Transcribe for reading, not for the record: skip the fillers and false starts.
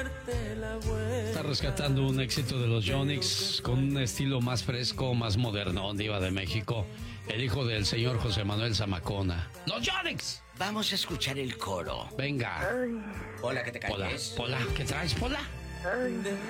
Está rescatando un éxito de los Yonix con un estilo más fresco, más moderno, Diva de México. El hijo del señor José Manuel Zamacona. ¡Los Yonix! Vamos a escuchar el coro. Venga. Hola, que te calles. Pola, ¿qué traes, Pola?